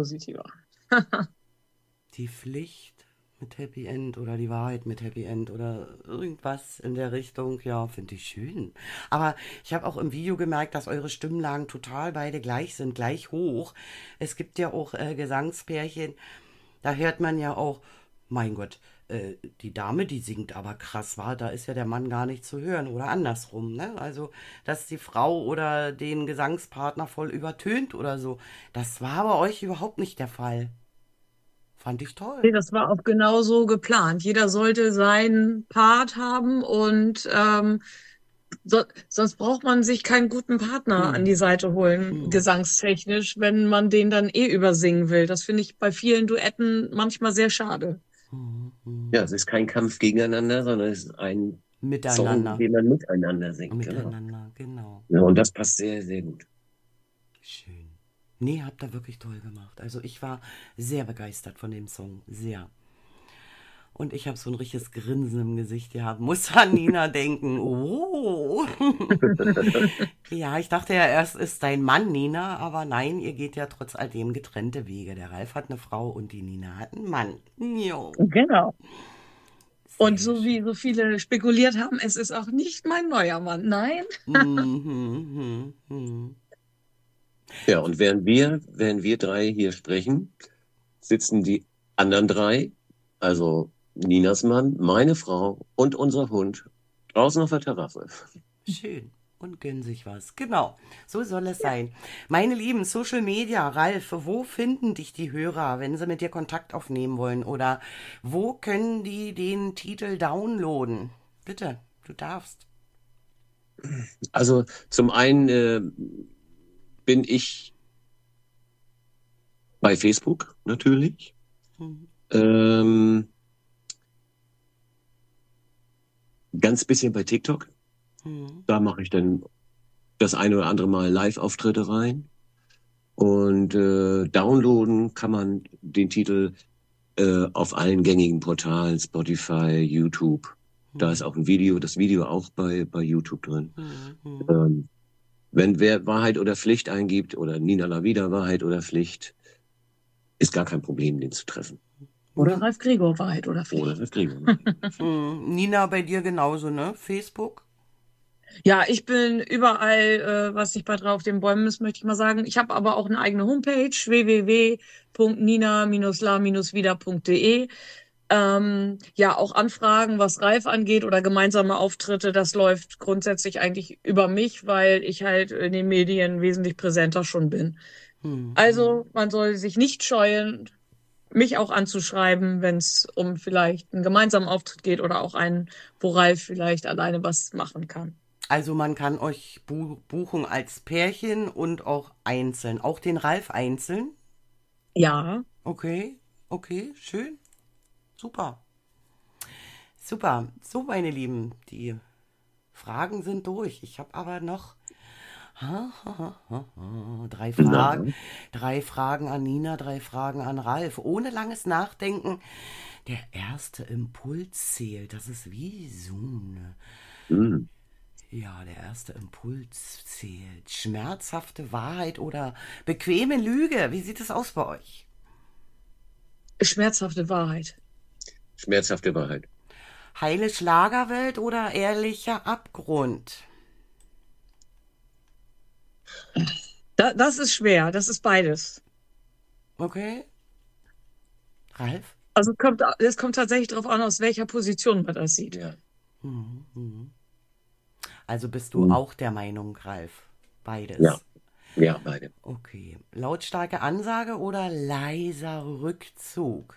positiver. Die Pflicht mit Happy End oder die Wahrheit mit Happy End oder irgendwas in der Richtung, ja, finde ich schön. Aber ich habe auch im Video gemerkt, dass eure Stimmlagen total beide gleich sind, gleich hoch. Es gibt ja auch Gesangspärchen, da hört man ja auch, mein Gott, die Dame, die singt aber krass, war, da ist ja der Mann gar nicht zu hören oder andersrum, ne? Also, dass die Frau oder den Gesangspartner voll übertönt oder so. Das war bei euch überhaupt nicht der Fall. Fand ich toll. Nee, das war auch genau so geplant. Jeder sollte seinen Part haben und sonst braucht man sich keinen guten Partner an die Hm, Seite holen, hm, gesangstechnisch, wenn man den dann übersingen will. Das finde ich bei vielen Duetten manchmal sehr schade. Ja, hm. es ist kein Kampf gegeneinander, sondern es ist ein Song, Miteinander. den man miteinander singt. Genau. Miteinander, genau. Ja, und das passt sehr, sehr gut. Schön. Nee, habt ihr wirklich toll gemacht. Also ich war sehr begeistert von dem Song. Sehr. Und ich habe so ein richtiges Grinsen im Gesicht gehabt. Muss an Nina denken. Oh. Ja, ich dachte ja erst, ist dein Mann Nina, aber nein, ihr geht ja trotz alledem getrennte Wege. Der Ralf hat eine Frau und die Nina hat einen Mann. Jo, Genau. Und sehr so schön. wie so viele spekuliert haben, es ist auch nicht mein neuer Mann. Nein. Mhm, mhm. Ja, und während wir drei hier sprechen, sitzen die anderen drei, also Ninas Mann, meine Frau und unser Hund, draußen auf der Terrasse. Schön. Und gönnen sich was. Genau. So soll es sein. Meine lieben Social Media, Ralf, wo finden dich die Hörer, wenn sie mit dir Kontakt aufnehmen wollen? Oder wo können die den Titel downloaden? Bitte, du darfst. Also zum einen bin ich bei Facebook natürlich. Mhm. Ähm, ganz bisschen bei TikTok. Mhm. Da mache ich dann das eine oder andere Mal Live-Auftritte rein. Und downloaden kann man den Titel auf allen gängigen Portalen, Spotify, YouTube. Da ist auch ein Video, das Video auch bei YouTube drin. Mhm. Ähm, wenn wer Wahrheit oder Pflicht eingibt oder Nina Lavida Wahrheit oder Pflicht, ist gar kein Problem, den zu treffen. Oder Ralf Gregor, Wahrheit oder Oder Pflicht. das kriegen wir. Nina, bei dir genauso, ne? Facebook? Ja, ich bin überall, was nicht bei drei auf den Bäumen ist, möchte ich mal sagen. Ich habe aber auch eine eigene Homepage, www.nina-la-wieder.de. Ja, auch Anfragen, was Ralf angeht oder gemeinsame Auftritte, das läuft grundsätzlich eigentlich über mich, weil ich halt in den Medien wesentlich präsenter schon bin. Also man soll sich nicht scheuen, mich auch anzuschreiben, wenn es um vielleicht einen gemeinsamen Auftritt geht oder auch einen, wo Ralf vielleicht alleine was machen kann. Also man kann euch buchen als Pärchen und auch einzeln. Auch den Ralf einzeln? Ja. Okay, okay, schön. Super. Super. So, meine Lieben, die Fragen sind durch. Ich habe aber noch drei Na, Fragen. Drei Fragen an Nina, drei Fragen an Ralf. Ohne langes Nachdenken. Der erste Impuls zählt. Das ist wie Zoom. hm. Ja, der erste Impuls zählt. Schmerzhafte Wahrheit oder bequeme Lüge. Wie sieht es aus bei euch? Schmerzhafte Wahrheit. Schmerzhafte Wahrheit. Heile Schlagerwelt oder ehrlicher Abgrund? Das ist schwer. Das ist beides. Okay. Ralf? Also es kommt tatsächlich darauf an, aus welcher Position man das sieht. Ja. Also bist du Hm. auch der Meinung, Ralf? Beides. Ja. Ja, beide. Okay. Lautstarke Ansage oder leiser Rückzug?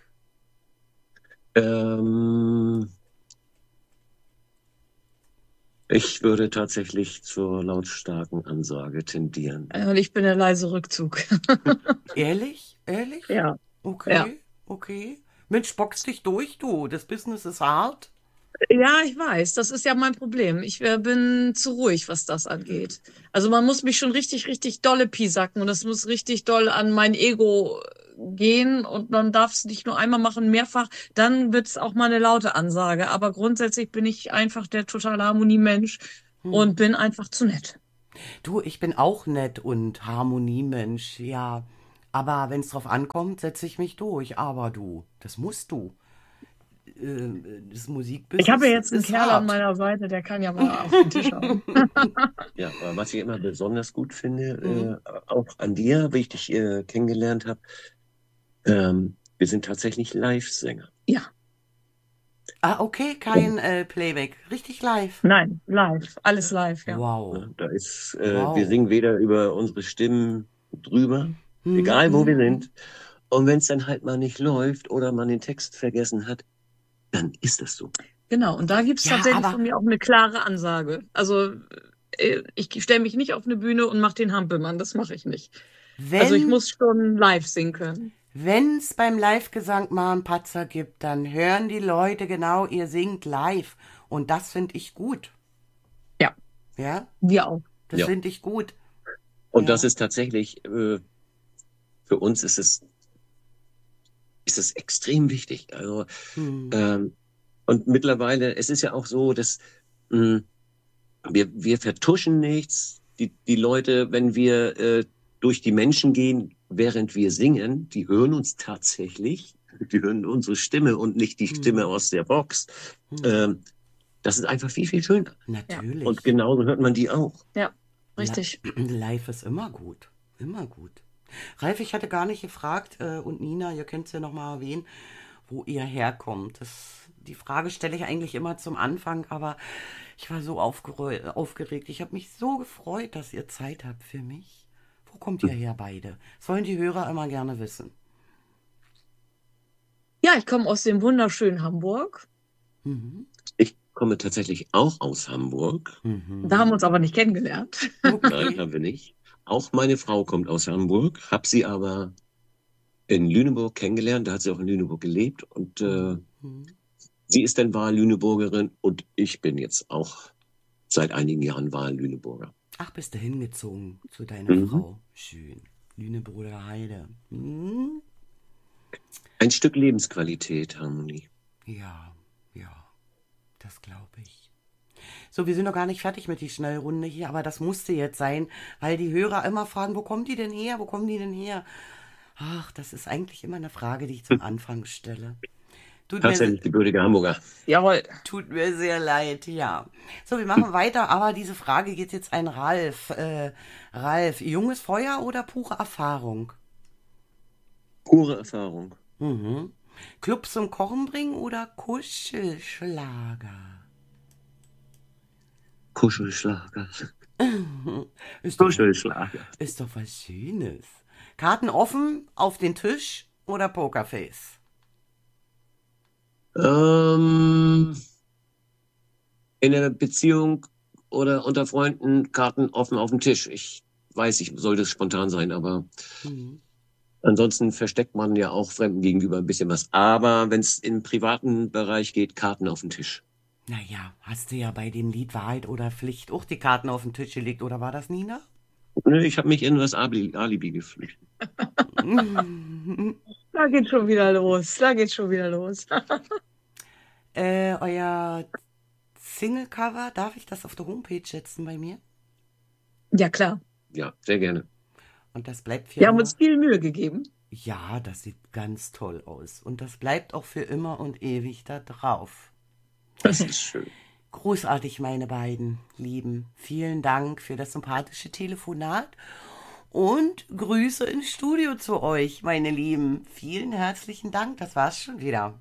Ich würde tatsächlich zur lautstarken Ansage tendieren. Und ich bin der leise Rückzug. Ehrlich? Ehrlich? Ja. Ja. Okay, okay. Mensch, box dich durch, du. Das Business ist hart. Ja, ich weiß. Das ist ja mein Problem. Ich bin zu ruhig, was das angeht. Also man muss mich schon richtig, richtig dolle piesacken und das muss richtig doll an mein Ego gehen und man darf es nicht nur einmal machen, mehrfach. Dann wird es auch mal eine laute Ansage. Aber grundsätzlich bin ich einfach der totale Harmoniemensch und bin einfach zu nett. Du, ich bin auch nett und Harmoniemensch, ja. Aber wenn es drauf ankommt, setze ich mich durch. Aber du, das musst du. Das Ich Musikbusiness habe ja jetzt einen ist Kerl an hart. meiner Seite, der kann ja mal auf den Tisch hauen. Ja, aber was ich immer besonders gut finde, Mhm. auch an dir, wie ich dich kennengelernt habe, wir sind tatsächlich Live-Sänger. Ja, Ah, okay, kein Playback. Richtig live. nein, live, alles live, ja. Wow. Ne? Wir Wow. singen weder über unsere Stimmen drüber, Mhm, egal wo wir mhm. sind. Und wenn es dann halt mal nicht läuft oder man den Text vergessen hat, dann ist das so. Genau, und da gibt's Ja, tatsächlich aber von mir auch eine klare Ansage. Also ich stelle mich nicht auf eine Bühne und mache den Hampelmann, das mache ich nicht. Also ich wenn muss schon live singen können. es beim Live-Gesang mal einen Patzer gibt, dann hören die Leute genau, ihr singt live. Und das finde ich gut. Ja, Ja, wir auch. das Ja. finde ich gut. Und das Ja. ist tatsächlich, für uns ist es extrem wichtig. Also, Hm. und mittlerweile, es ist ja auch so, dass mh, wir vertuschen nichts. Die Leute, wenn wir durch die Menschen gehen, während wir singen, die hören uns tatsächlich. Die hören unsere Stimme und nicht die Stimme Hm. aus der Box. Hm. Ähm, Das ist einfach viel, viel schöner. Ja, Und Natürlich. genauso hört man die auch. ja, Li richtig. Live ist immer gut. Immer gut. Ralf, ich hatte gar nicht gefragt, und Nina, ihr könnt es ja nochmal erwähnen, wo ihr herkommt. Die Frage stelle ich eigentlich immer zum Anfang, aber ich war so aufgeregt. Ich habe mich so gefreut, dass ihr Zeit habt für mich. Wo kommt ihr her beide? Das wollen die Hörer immer gerne wissen. Ja, ich komme aus dem wunderschönen Hamburg. Mhm. Ich komme tatsächlich auch aus Hamburg. Da haben wir uns Mhm. aber nicht kennengelernt. Nein, Okay. haben wir nicht. Auch meine Frau kommt aus Hamburg, habe sie aber in Lüneburg kennengelernt. Da hat sie auch in Lüneburg gelebt. Und Mhm. sie ist dann Wahl-Lüneburgerin und ich bin jetzt auch seit einigen Jahren Wahl-Lüneburger. Ach, bist du hingezogen zu deiner Mhm. Frau? Schön. Lüneburger Heide. Mhm. Ein Stück Lebensqualität, Harmonie. Ja, ja, das glaube ich. So, wir sind noch gar nicht fertig mit die Schnellrunde hier, aber das musste jetzt sein, weil die Hörer immer fragen, wo kommen die denn her? Wo kommen die denn her? Ach, das ist eigentlich immer eine Frage, die ich zum Anfang stelle. Tatsächlich gebürtiger Hamburger. Jawohl. Tut mir sehr leid, ja. So, wir machen weiter, aber diese Frage geht jetzt an Ralf. Ralf, junges Feuer oder pure Erfahrung? Pure Erfahrung. Mhm. Club zum Kochen bringen oder Kuschelschlager? Kuschelschlager. Ist doch, Kuschelschlager. ist doch was Schönes. Karten offen auf den Tisch oder Pokerface? In einer Beziehung oder unter Freunden Karten offen auf dem Tisch. Ich weiß, ich sollte spontan sein, aber Mhm. ansonsten versteckt man ja auch Fremden gegenüber ein bisschen was. Aber wenn es im privaten Bereich geht, Karten auf den Tisch. Naja, hast du ja bei dem Lied Wahrheit oder Pflicht auch die Karten auf den Tisch gelegt, oder war das Nina? Nö, ich habe mich in das Alibi geflüchtet. Da geht schon wieder los. Da geht schon wieder los. Euer Single-Cover, darf ich das auf der Homepage setzen bei mir? Ja, klar. Ja, sehr gerne. Und das bleibt für Wir haben immer. uns viel Mühe gegeben. Ja, das sieht ganz toll aus. Und das bleibt auch für immer und ewig da drauf. Das ist schön. Großartig, meine beiden Lieben. Vielen Dank für das sympathische Telefonat und Grüße ins Studio zu euch, meine Lieben. Vielen herzlichen Dank. Das war's schon wieder.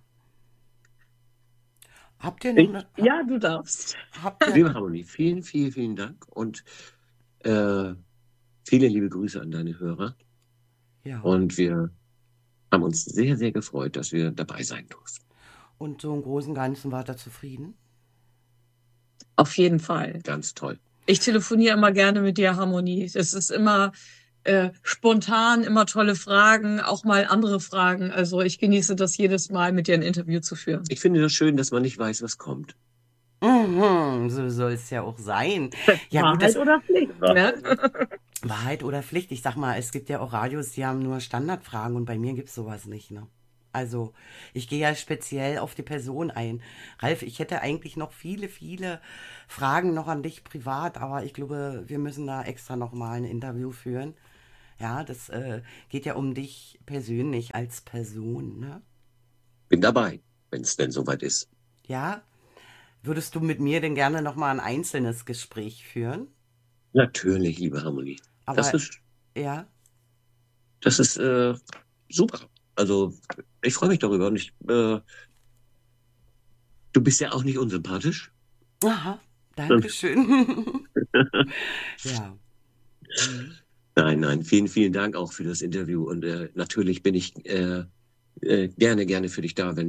Habt ihr noch eine? Ja, du darfst. Habt ihr? Liebe Harmonie, vielen, vielen, vielen Dank und viele liebe Grüße an deine Hörer. Ja. Und wir haben uns sehr, sehr gefreut, dass wir dabei sein durften. Und so im Großen und Ganzen wart ihr zufrieden? Auf jeden Fall. Ganz toll. Ich telefoniere immer gerne mit dir, Harmonie. Es ist immer spontan, immer tolle Fragen, auch mal andere Fragen. Also ich genieße das jedes Mal, mit dir ein Interview zu führen. Ich finde das schön, dass man nicht weiß, was kommt. Mhm, so soll es ja auch sein. Ja, gut, Wahrheit oder Pflicht, ne? Wahrheit oder Pflicht. Ich sag mal, es gibt ja auch Radios, die haben nur Standardfragen und bei mir gibt's sowas nicht, ne? Also, ich gehe ja speziell auf die Person ein. Ralf, ich hätte eigentlich noch viele, viele Fragen noch an dich privat, aber ich glaube, wir müssen da extra noch mal ein Interview führen. Ja, das geht ja um dich persönlich als Person, ne? Bin dabei, wenn es denn soweit ist. Ja, würdest du mit mir denn gerne nochmal ein einzelnes Gespräch führen? Natürlich, liebe Harmonie. Das Aber ist, ja, das ist super. Also ich freue mich darüber und du bist ja auch nicht unsympathisch. aha, danke schön. Ja. Mhm. Nein, nein, vielen, vielen Dank auch für das Interview und natürlich bin ich gerne für dich da,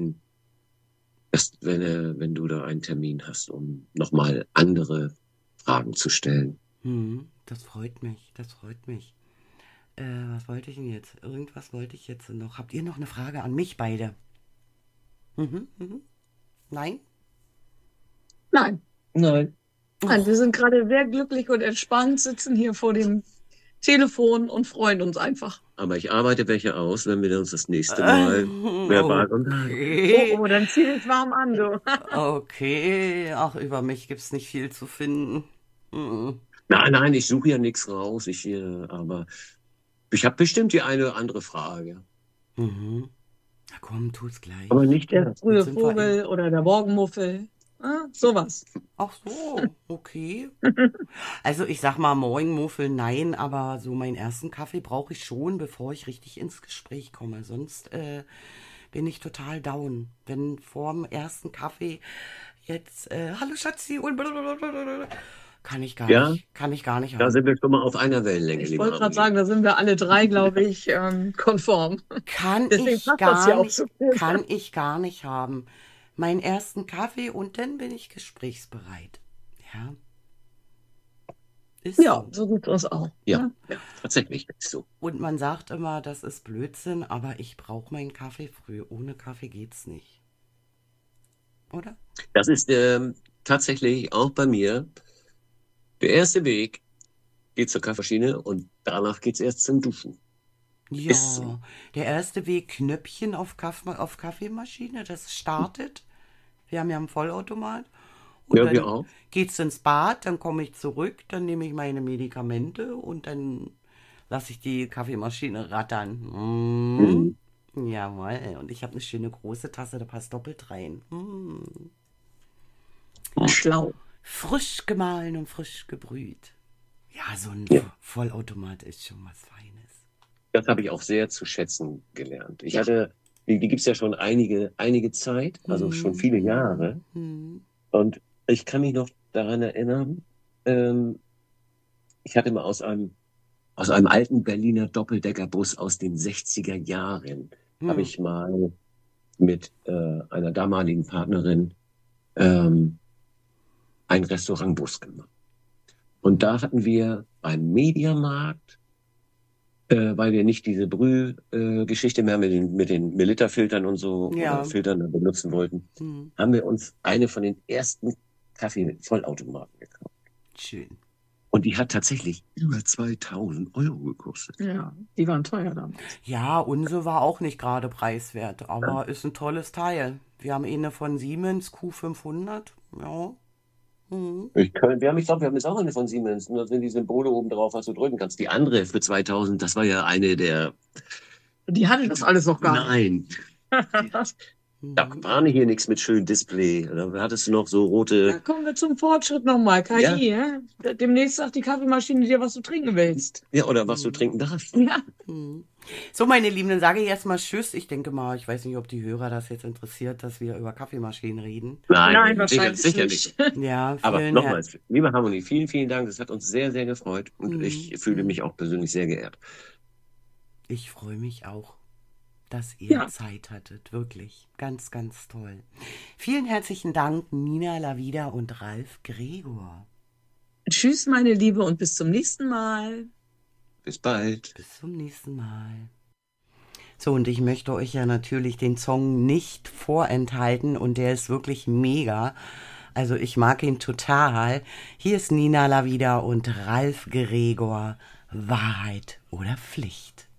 wenn du da einen Termin hast, um nochmal andere Fragen zu stellen. Das freut mich, das freut mich. Was wollte ich denn jetzt? Irgendwas wollte ich jetzt noch. Habt ihr noch eine Frage an mich beide? Nein? Nein. Nein. Nein, wir sind gerade sehr glücklich und entspannt, sitzen hier vor dem Telefon und freuen uns einfach. Aber ich arbeite welche aus, wenn wir uns das nächste Mal verbal unterhalten. Okay. Oh, dann zieh dich warm an, du. Okay. Ach, über mich gibt's nicht viel zu finden. Mhm. Nein, ich suche ja nichts raus. Aber ich habe bestimmt die eine oder andere Frage. Na komm, tu's gleich. Aber nicht Der der. frühe Jetzt sind wir Vogel oder der Morgenmuffel. Sowas. Ach so, okay. Also ich sag mal Morgenmuffel, nein, aber so meinen ersten Kaffee brauche ich schon, bevor ich richtig ins Gespräch komme. Sonst bin ich total down. Wenn vorm ersten Kaffee jetzt, hallo Schatzi, und blablabla, kann ich gar Ja, nicht, kann ich gar nicht da haben. sind wir schon mal auf einer Wellenlänge, Ich liebe wollte gerade Harmonie. sagen, da sind wir alle drei, glaube ich, konform. Kann Deswegen ich passt das ja gar auch nicht, so gut. kann ich gar nicht haben. Meinen ersten Kaffee und dann bin ich gesprächsbereit. Ja. Ist Ja, so. so geht's uns auch. Ja, tatsächlich ist so. Und man sagt immer, das ist Blödsinn, aber ich brauche meinen Kaffee früh. Ohne Kaffee geht's nicht. Oder? Das ist tatsächlich auch bei mir. Der erste Weg geht zur Kaffeemaschine und danach geht's erst zum Duschen. Ist so. Ja, der erste Weg, Knöpfchen auf Kaffeemaschine, das startet. Wir haben ja einen Vollautomat. Und Ja, wir dann auch. geht's ins Bad, dann komme ich zurück, dann nehme ich meine Medikamente und dann lasse ich die Kaffeemaschine rattern. Mhm. Jawohl, und ich habe eine schöne große Tasse, da passt doppelt rein. Schlau. Frisch gemahlen und frisch gebrüht. Ja, so ein Vollautomat ist schon was Feines. Das habe ich auch sehr zu schätzen gelernt. Die gibt's ja schon einige Zeit, also schon viele Jahre. Und ich kann mich noch daran erinnern, ich hatte mal aus einem alten Berliner Doppeldeckerbus aus den 60er Jahren, habe ich mal mit einer damaligen Partnerin einen Restaurantbus gemacht. Und da hatten wir beim Mediamarkt, weil wir nicht diese Brühgeschichte mehr mit den Milliliterfiltern und so Ja. oder Filtern benutzen wollten, haben wir uns eine von den ersten Kaffee-Vollautomaten gekauft. Schön. Und die hat tatsächlich über 2000 Euro gekostet. Ja, die waren teuer damals. Ja, unsere war auch nicht gerade preiswert, aber ist ein tolles Teil. Wir haben eine von Siemens Q500. Ja. Ich glaube, wir haben jetzt auch eine von Siemens. Und da sind die Symbole oben drauf, was du drücken kannst. Die andere für 2000, das war ja eine der. Die hatte das alles noch gar Nein, da war hier nichts mit schönem Display. Da hattest du noch so Da rote. kommen wir zum Fortschritt nochmal. KI, ja? Demnächst sagt die Kaffeemaschine dir, was du trinken willst. Ja, oder was du trinken darfst. Ja. So, meine Lieben, dann sage ich erstmal Tschüss. Ich denke mal, ich weiß nicht, ob die Hörer das jetzt interessiert, dass wir über Kaffeemaschinen reden. Nein, wahrscheinlich sicher nicht. Ja, Aber vielen nochmals, liebe Harmonie, vielen, vielen Dank. Das hat uns sehr, sehr gefreut. Und ich fühle mich auch persönlich sehr geehrt. Ich freue mich auch, dass ihr Ja. Zeit hattet. Wirklich. Ganz, ganz toll. Vielen herzlichen Dank, Nina Lavida und Ralf Gregor. Tschüss, meine Liebe, und bis zum nächsten Mal. Bis bald. Bis zum nächsten Mal. So, und ich möchte euch ja natürlich den Song nicht vorenthalten und der ist wirklich mega. Also ich mag ihn total. Hier ist Nina Lavida und Ralf Gregor. Wahrheit oder Pflicht?